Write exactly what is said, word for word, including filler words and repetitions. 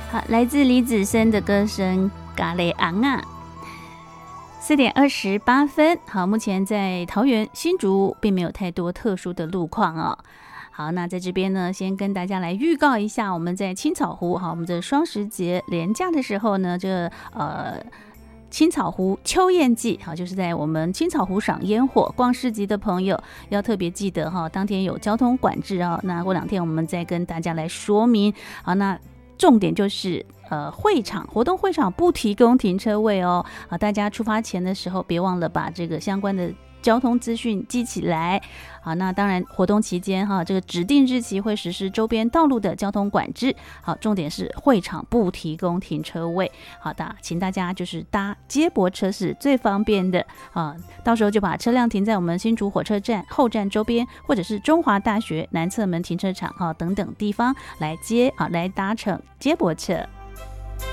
好，来自李子森的歌声《咖喱昂啊》。四点二十八分，好，目前在桃园、新竹并没有太多特殊的路况哦。好，那在这边呢，先跟大家来预告一下，我们在青草湖，好，我们的双十节连假的时候呢，这呃。青草湖秋宴季，好，就是在我们青草湖赏烟火。逛市集的朋友要特别记得哈，当天有交通管制啊。那过两天我们再跟大家来说明。好，那重点就是呃，会场活动会场不提供停车位哦。啊，大家出发前的时候别忘了把这个相关的交通资讯记起来。好，那当然活动期间哈，这个指定日期会实施周边道路的交通管制。好，重点是会场不提供停车位。好的，请大家就是搭接驳车是最方便的啊，到时候就把车辆停在我们新竹火车站后站周边，或者是中华大学南侧门停车场哈等等地方来接啊，来搭乘接驳车。